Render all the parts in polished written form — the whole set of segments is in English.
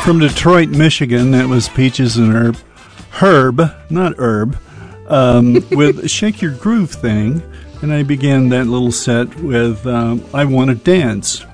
From Detroit, Michigan, that was Peaches and Herb, not Herb, with Shake Your Groove Thing. And I began that little set with I Want to Dance,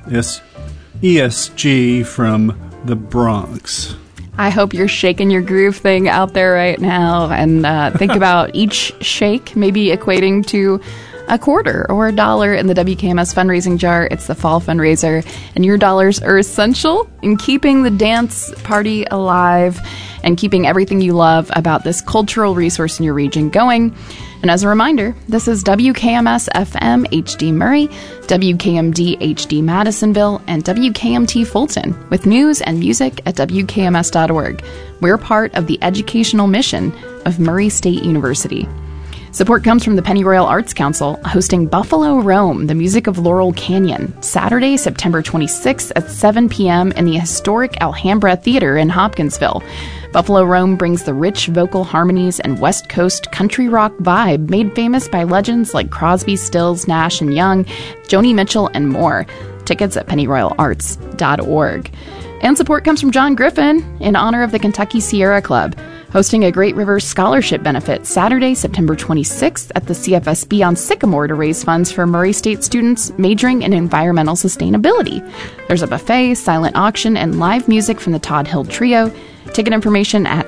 ESG from the Bronx. I hope you're shaking your groove thing out there right now, and think about each shake maybe equating to a quarter or a dollar in the WKMS fundraising jar. It's the fall fundraiser, and your dollars are essential in keeping the dance party alive and keeping everything you love about this cultural resource in your region going. And as a reminder, this is WKMS FM HD Murray, WKMD HD Madisonville, and WKMT Fulton, with news and music at WKMS.org. We're part of the educational mission of Murray State University. Support comes from the Pennyroyal Arts Council, hosting Buffalo Rome, the music of Laurel Canyon, Saturday, September 26th at 7 p.m. in the historic Alhambra Theater in Hopkinsville. Buffalo Rome brings the rich vocal harmonies and West Coast country rock vibe made famous by legends like Crosby, Stills, Nash & Young, Joni Mitchell, and more. Tickets at pennyroyalarts.org. And support comes from John Griffin in honor of the Kentucky Sierra Club, hosting a Great Rivers Scholarship Benefit Saturday, September 26th at the CFSB on Sycamore to raise funds for Murray State students majoring in environmental sustainability. There's a buffet, silent auction, and live music from the Todd Hill Trio. Ticket information at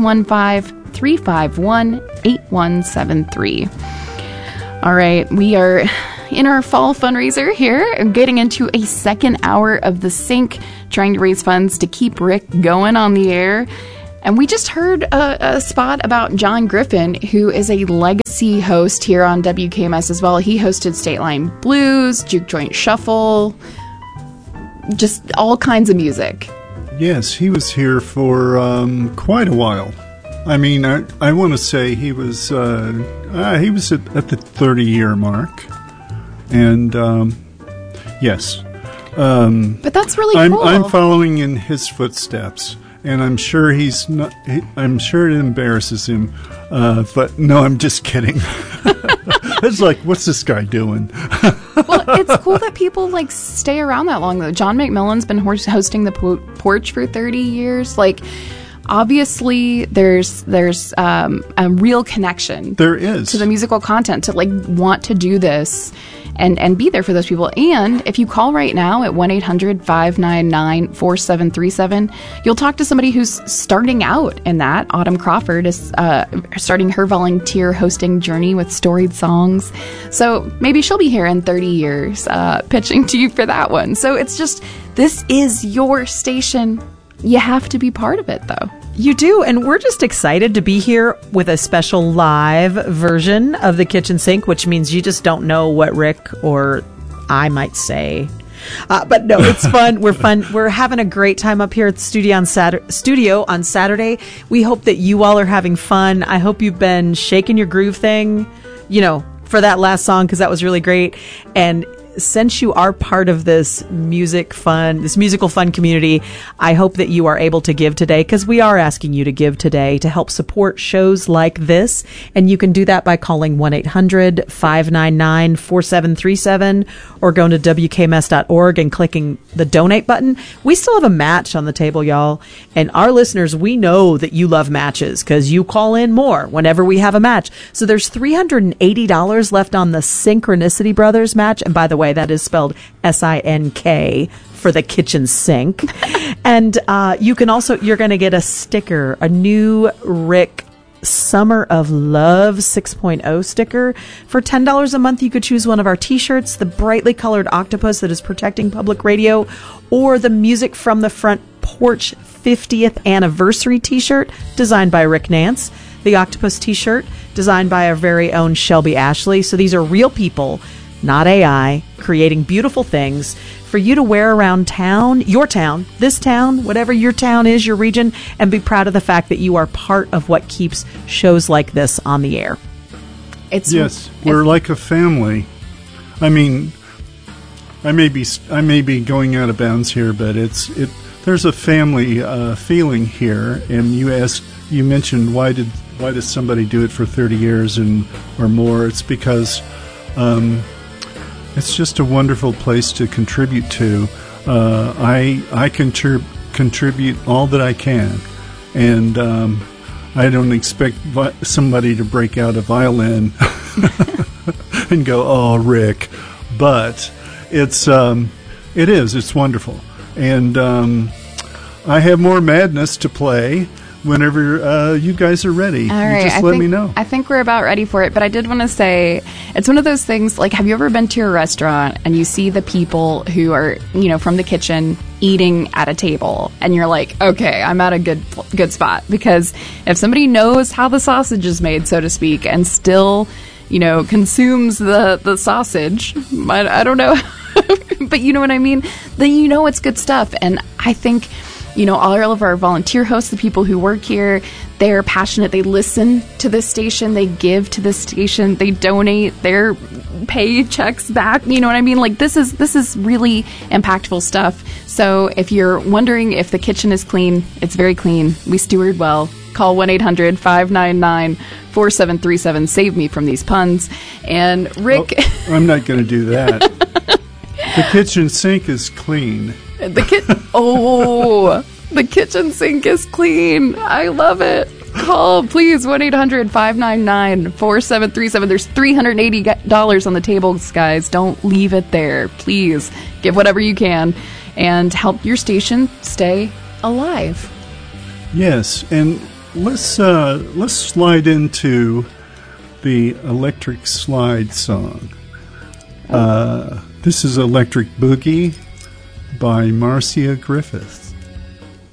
615-351-8173. All right, we are in our fall fundraiser here, getting into a second hour of The Sync, trying to raise funds to keep Rick going on the air. And we just heard a spot about John Griffin, who is a legacy host here on WKMS as well. He hosted State Line Blues, Juke Joint Shuffle, just all kinds of music. Yes, he was here for quite a while. I mean, I want to say he was at the 30-year mark. And, yes. But that's really cool. I'm following in his footsteps. And I'm sure I'm sure it embarrasses him. But no, I'm just kidding. It's like, what's this guy doing? Well, it's cool that people stay around that long, though. John McMillan's been hosting the Porch for 30 years. Obviously, there's a real connection. There is. To the musical content, to want to do this and be there for those people. And if you call right now at 1-800-599-4737, you'll talk to somebody who's starting out in that. Autumn Crawford is starting her volunteer hosting journey with Storied Songs. So maybe she'll be here in 30 years pitching to you for that one. So it's just, this is your station. You have to be part of it, though. You do, and we're just excited to be here with a special live version of the Kitchen Sink, which means you just don't know what Rick or I might say. But no, it's fun. We're having a great time up here at the studio on Saturday. We hope that you all are having fun. I hope you've been shaking your groove thing, for that last song, because that was really great. And since you are part of this musical fun community, I hope that you are able to give today, because we are asking you to give today to help support shows like this. And you can do that by calling 1-800-599-4737 or going to WKMS.org and clicking the donate button. We still have a match on the table, y'all. And our listeners, we know that you love matches because you call in more whenever we have a match. So there's $380 left on the Synchronicity Brothers match. And by the way, that is spelled S-I-N-K for the kitchen sink. And you're going to get a sticker, a new Rick Summer of Love 6.0 sticker. For $10 a month, you could choose one of our t-shirts, the brightly colored octopus that is protecting public radio, or the Music from the Front Porch 50th anniversary t-shirt designed by Rick Nance. The octopus t-shirt designed by our very own Shelby Ashley. So these are real people, not AI, creating beautiful things for you to wear around town, your town, this town, whatever your town is, your region, and be proud of the fact that you are part of what keeps shows like this on the air. We're like a family. I mean, I may be going out of bounds here, but there's a family feeling here. And you mentioned why does somebody do it for 30 years or more? It's because it's just a wonderful place to contribute to. I contribute contribute all that I can. And I don't expect somebody to break out a violin and go, "Oh, Rick," but it's wonderful, and I have more madness to play whenever you guys are ready. All right, just let me know. I think we're about ready for it, but I did want to say, it's one of those things, like, have you ever been to a restaurant and you see the people who are, from the kitchen eating at a table, and you're like, okay, I'm at a good spot, because if somebody knows how the sausage is made, so to speak, and still, consumes the sausage, I don't know, but you know what I mean, then it's good stuff. And I think all of our volunteer hosts, the people who work here, they're passionate. They listen to this station. They give to this station. They donate their paychecks back. You know what I mean? Like, this is really impactful stuff. So if you're wondering if the kitchen is clean, it's very clean. We steward well. Call 1-800-599-4737. Save me from these puns. And Rick... Oh, I'm not going to do that. The kitchen sink is clean. The kitchen sink is clean. I love it. Call, please, 1-800-599-4737. There's $380 on the table, guys. Don't leave it there. Please give whatever you can and help your station stay alive. Yes, and let's slide into the Electric Slide song. This is Electric Boogie by Marcia Griffith.